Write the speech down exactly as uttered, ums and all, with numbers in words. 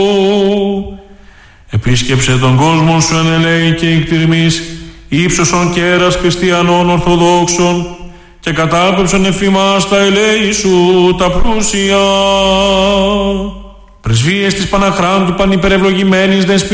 Επίσκεψε τον κόσμο σου εν ελέη και εκτιρμής ύψωσον κέρας χριστιανών ορθοδόξων και κατάλπεψον εφήμας τα ελέη σου τα πλούσια. Πρεσβείες της Παναχράντου πανυπερευλογημένης δεσποινής